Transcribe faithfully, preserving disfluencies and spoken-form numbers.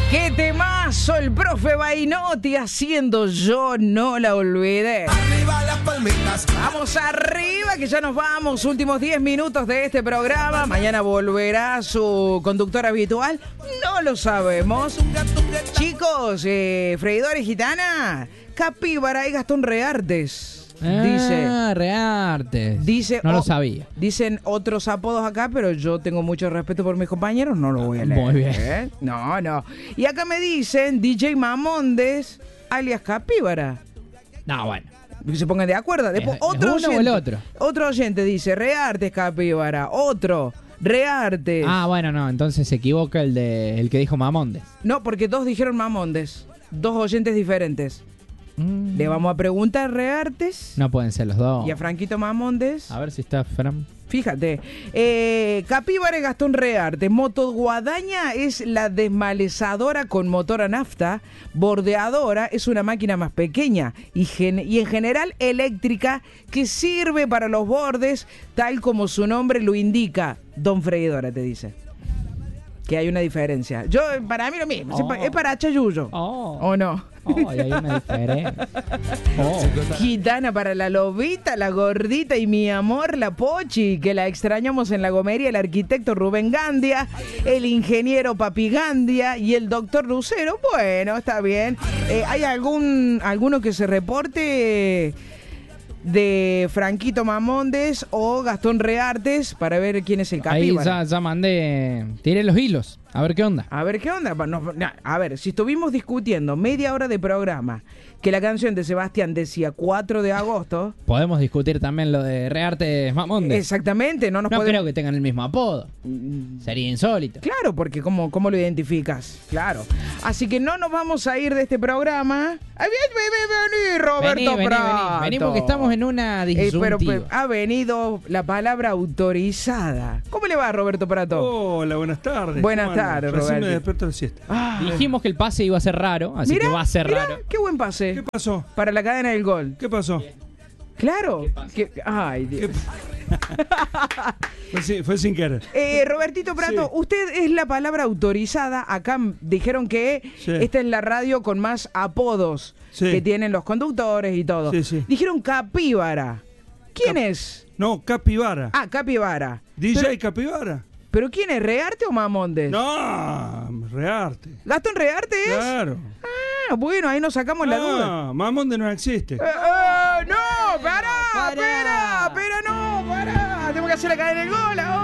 ¡Qué temazo! El profe Bainotti haciendo Yo No La Olvidé. Arriba las palmitas. Vamos arriba, que ya nos vamos. Últimos diez minutos de este programa. Mañana volverá su conductor habitual. No lo sabemos. Chicos, eh, freidores gitana, Capíbara y Gastón Reartes. Dice, Ah, Reartes. dice, no oh, lo sabía. Dicen otros apodos acá, pero yo tengo mucho respeto por mis compañeros, no lo voy a leer. Muy bien. ¿eh? No, no. Y acá me dicen D J Mamondes, alias Capíbara. No, bueno. Que se pongan de acuerdo. Después, ¿Es- otro es uno o oyente, el otro? Otro oyente dice, Reartes Capíbara. Otro, Reartes. Ah, bueno, no. Entonces se equivoca el de el que dijo Mamondes. No, porque dos dijeron Mamondes. Dos oyentes diferentes. Mm. Le vamos a preguntar a Reartes No pueden ser los dos. y a Franquito Mamondes. A ver si está Fran. Fíjate, eh, Capíbara y Gastón Rearte. Motoguadaña es la desmalezadora con motor a nafta. Bordeadora es una máquina más pequeña y, gen- y en general eléctrica que sirve para los bordes, tal como su nombre lo indica. Don Freidora te dice que hay una diferencia. Yo, para mí lo mismo, Oh. es para Chayuyo. Oh. ¿O no? Oh, y hay una diferencia. Oh. Gitana para la lobita, la gordita y mi amor, la Pochi, que la extrañamos en la gomería, el arquitecto Rubén Gandia, el ingeniero Papi Gandia y el doctor Lucero. Bueno, está bien. Eh, ¿Hay algún alguno que se reporte de Franquito Mamondes o Gastón Reartes para ver quién es el Ahí Capíbara? ya, ya mandé. Tiré los hilos. A ver qué onda. A ver, ¿qué onda? Nos- a ver, si estuvimos discutiendo media hora de programa que la canción de Sebastián decía cuatro de agosto, Podemos discutir también lo de Reartes Mamondes. exactamente, no nos No podemos... creo que tengan el mismo apodo. Sería insólito. Claro, porque ¿cómo, ¿cómo lo identificas? Claro. Así que no nos vamos a ir de este programa. ¡Ay, bien, vení, vení, Roberto Vení, vení, Prato! vení, vení, porque estamos en una Eh, pero, disyuntiva. pero ha venido la palabra autorizada. ¿Cómo le va, Roberto Prato? Hola, buenas tardes. Buenas ¿Cómo andan? tardes, Recién Roberto. me despierto de la siesta. Ah, Dijimos que el pase iba a ser raro, así mirá, que va a ser mirá, raro. qué buen pase. ¿Qué pasó? Para la cadena del gol. ¿Qué pasó? Claro. Que- ay, Dios. Fue sin, fue sin querer. Eh, Robertito Prato, Sí. usted es la palabra autorizada. Acá m- dijeron que Sí. esta es la radio con más apodos Sí. que tienen los conductores y todo. Sí, sí. Dijeron Capíbara. ¿Quién Cap- es? No, Capibara. Ah, Capíbara. D J Pero, Capibara. ¿pero quién es? ¿Rearte o Mamondes? No, Rearte. ¿Gastón Rearte es? Claro. Ah, bueno, ahí nos sacamos la duda. No, Mamonde no existe. Eh, eh, no, pará, pará. espera, espera, no, pará. Tengo que hacer la cadena del gol ahora.